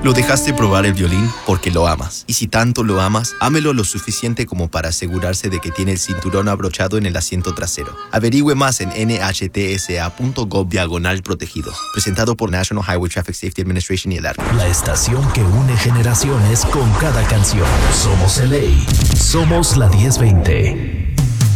Lo dejaste probar el violín porque lo amas. Y si tanto lo amas, ámelo lo suficiente como para asegurarse de que tiene el cinturón abrochado en el asiento trasero. Averigüe más en nhtsa.gov/protegidos. Presentado por National Highway Traffic Safety Administration y el ARC. La estación que une generaciones con cada canción. Somos LA. Somos la 1020.